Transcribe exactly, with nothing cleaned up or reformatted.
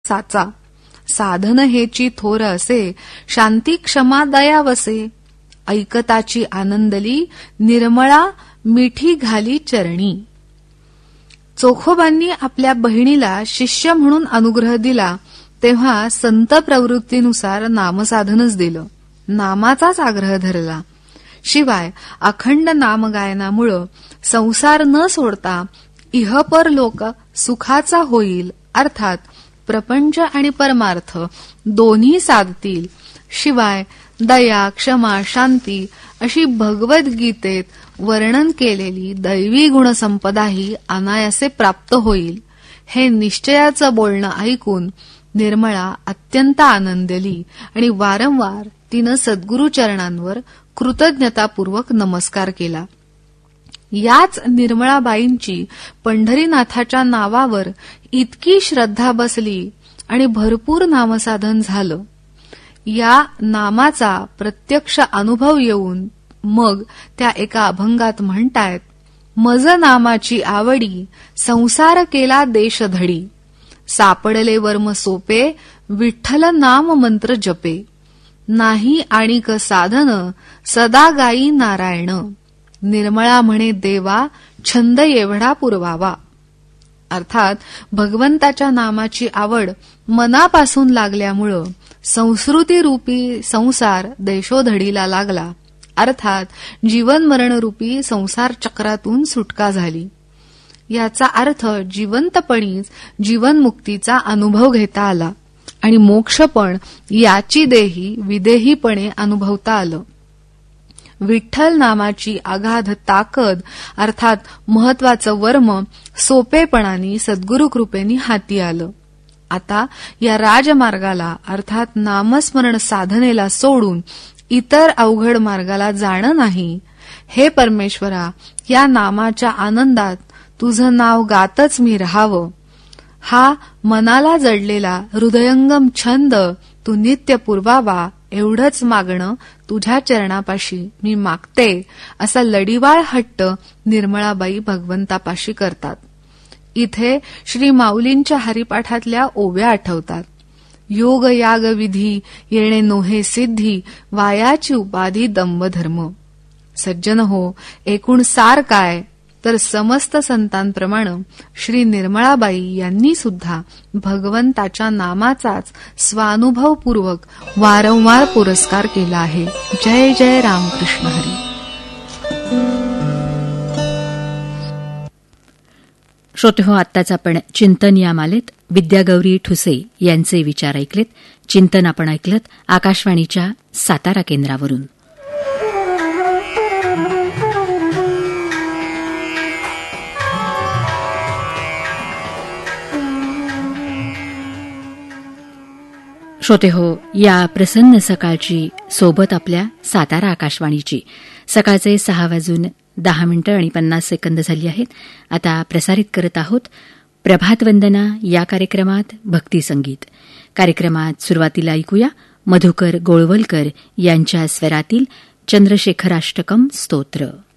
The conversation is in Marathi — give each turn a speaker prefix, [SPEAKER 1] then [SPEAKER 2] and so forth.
[SPEAKER 1] साचा. साधन हेची थोर असे, शांती क्षमा दया वसे. ऐकताची आनंदली, निर्मळा मिठी घाली चरणी. चोखोबांनी आपल्या बहिणीला शिष्य म्हणून अनुग्रह दिला तेव्हा संत प्रवृत्तीनुसार नामसाधनच दिलं, नामाचाच आग्रह धरला. शिवाय अखंड नामगायनामुळं संसार न सोडता इहपर लोक सुखाचा होईल, अर्थात प्रपंच आणि परमार्थ दोन्ही साधतील. शिवाय दया, क्षमा, शांती अशी भगवद्गीतेत वर्णन केलेली दैवी गुणसंपदाही अनायासे प्राप्त होईल. हे निश्चयाचं बोलणं ऐकून निर्मळा अत्यंत आनंदली आणि वारंवार तिनं सद्गुरुचरणांवर कृतज्ञतापूर्वक नमस्कार केला. याच निर्मळाबाईंची पंढरीनाथाच्या नावावर इतकी श्रद्धा बसली आणि भरपूर नामसाधन झालं. या नामाचा प्रत्यक्ष अनुभव येऊन मग त्या एका अभंगात म्हणतायत, मज नामाची आवडी संसार केला देशधडी. सापडले वर्म सोपे विठ्ठल नाम मंत्र जपे. नाही आणिक साधन सदा गाई नारायण. निर्मळा म्हणे देवा छंद एवढा पुरवावा. अर्थात भगवंताच्या नामाची आवड मनापासून लागल्यामुळं संस्कृतीरूपी संसार देशोधडीला लागला, अर्थात जीवन मरणरूपी संसार चक्रातून सुटका झाली. याचा अर्थ जिवंतपणीच जीवनमुक्तीचा अनुभव घेता आला आणि मोक्ष पण याची देही विदेहीपणे अनुभवता आलं. विठ्ठल नामाची अगाध ताकद अर्थात महत्वाचं वर्म सोपेपणाने सद्गुरुकृपेने हाती आलं. आता या राजमार्गाला अर्थात नामस्मरण साधनेला सोडून इतर अवघड मार्गाला जाणं नाही. हे परमेश्वरा, या नामाच्या आनंदात तुझं नाव गातच मी राहावं. हा मनाला जडलेला हृदयंगम छंद तू नित्य पुरवावा एवढंच मागणं तुझ्या चरणापाशी मी मागते, असा लढीवाळ हट्ट निर्मळाबाई भगवंतापाशी करतात. इथे श्री माऊलींच्या हरिपाठातल्या ओव्या आठवतात. योग याग विधी येणे नोहे सिद्धी, वायाची उपाधी दंभधर्म. सज्जन हो, एकूण सार काय तर समस्त संतांप्रमाणे श्री निर्मळाबाई यांनी सुद्धा भगवंताच्या नामाचाच स्वानुभवपूर्वक वारंवार पुरस्कार केला आहे. जय जय रामकृष्ण हरी.
[SPEAKER 2] श्रोते हो, आत्ताच आपण चिंतन या मालेत विद्यागौरी ठुसे यांचे विचार ऐकलेत. चिंतन आपण ऐकलत आकाशवाणीच्या सातारा केंद्रावरून. श्रोते हो, या प्रसन्न सकाळची सोबत आपल्या सातारा आकाशवाणीची सकाळचे सहा वाजून दहा मिनिटं आणि पन्नास सेकंद झाली आहेत. आता प्रसारित करत आहोत प्रभातवंदना या कार्यक्रमात भक्तिसंगीत. कार्यक्रमात सुरुवातीला ऐकूया मधुकर गोळवलकर यांच्या स्वरातील चंद्रशेखराष्टकम स्तोत्र.